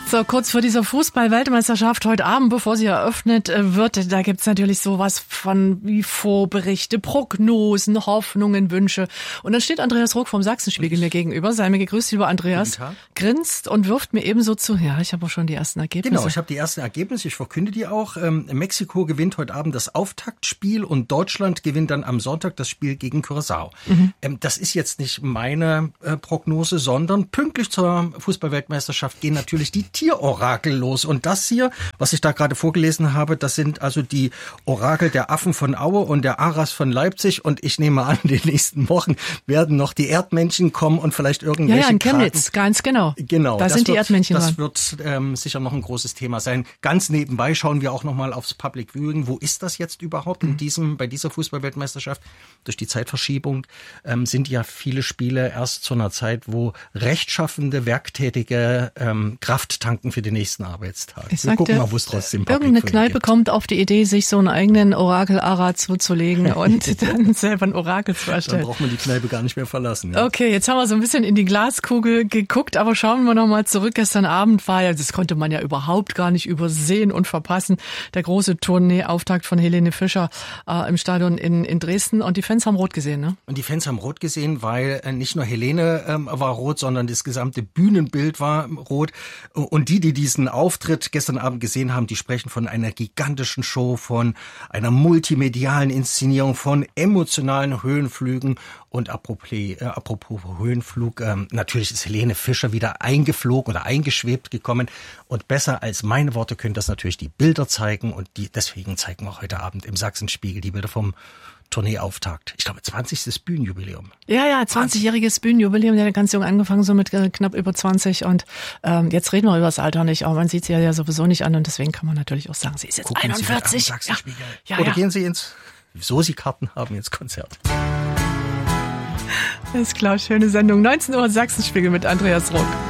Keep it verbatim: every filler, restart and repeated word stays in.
So, kurz vor dieser Fußball-Weltmeisterschaft heute Abend, bevor sie eröffnet wird, da gibt's natürlich sowas von wie Vorberichte, Prognosen, Hoffnungen, Wünsche. Und dann steht Andreas Ruck vom Sachsenspiegel mir gegenüber. Sei mir gegrüßt, lieber Andreas. Grinst und wirft mir ebenso zu. Ja, ich habe auch schon die ersten Ergebnisse. Genau, ich habe die ersten Ergebnisse. Ich verkünde die auch. Ähm, Mexiko gewinnt heute Abend das Auftaktspiel und Deutschland gewinnt dann am Sonntag das Spiel gegen Curaçao. Mhm. Ähm, das ist jetzt nicht meine äh, Prognose, sondern pünktlich zur Fußball-Weltmeisterschaft gehen natürlich die Tierorakel los. Und das hier, was ich da gerade vorgelesen habe, das sind also die Orakel der Affen von Aue und der Aras von Leipzig. Und ich nehme an, in den nächsten Wochen werden noch die Erdmännchen kommen und vielleicht irgendwelche Ja, ja, in Chemnitz, ganz genau. Genau. Da sind die wird, Erdmännchen Das dran. wird ähm, sicher noch ein großes Thema sein. Ganz nebenbei schauen wir auch noch mal aufs Public Viewing. Wo ist das jetzt überhaupt in diesem, bei dieser Fußball-Weltmeisterschaft? Durch die Zeitverschiebung ähm, sind ja viele Spiele erst zu einer Zeit, wo rechtschaffende, werktätige ähm, Kraft tanken für den nächsten Arbeitstag. Ich wir gucken sagte, mal, wo es trotzdem Public irgendeine Viewing Kneipe gibt. kommt auf die Idee, sich so einen eigenen Orakel-Ara zuzulegen und dann selber ein Orakel zu Dann erstellen. braucht man die Kneipe gar nicht mehr verlassen. Ja. Okay, jetzt haben wir so ein bisschen in die Glaskugel geguckt, aber schauen wir noch mal zurück. Gestern Abend war ja, das konnte man ja überhaupt gar nicht übersehen und verpassen, der große Tournee-Auftakt von Helene Fischer äh, im Stadion in, in Dresden. Und die Fans haben rot gesehen, ne? Und die Fans haben rot gesehen, weil äh, nicht nur Helene ähm, war rot, sondern das gesamte Bühnenbild war rot. Und die, die diesen Auftritt gestern Abend gesehen haben, die sprechen von einer gigantischen Show, von einer multimedialen Inszenierung, von emotionalen Höhenflügen. Und apropos, äh, apropos Höhenflug, ähm, natürlich ist Helene Fischer wieder eingeflogen oder eingeschwebt gekommen. Und besser als meine Worte können das natürlich die Bilder zeigen. Und die deswegen zeigen wir auch heute Abend im Sachsenspiegel die Bilder vom Tourneeauftakt. Ich glaube, zwanzigstes Bühnenjubiläum. Ja, ja, zwanzigjähriges Bühnenjubiläum. Der hat ganz jung angefangen, so mit äh, knapp über zwanzig. Und ähm, jetzt reden wir über das Alter nicht, aber man sieht sie ja, ja sowieso nicht an. Und deswegen kann man natürlich auch sagen, sie ist jetzt Gucken einundvierzig. Sie mit am Sachsenspiegel. Ja. Ja, Oder ja. gehen Sie ins, so Sie Karten haben, ins Konzert. Ist klar, schöne Sendung. neunzehn Uhr Sachsenspiegel mit Andreas Ruck.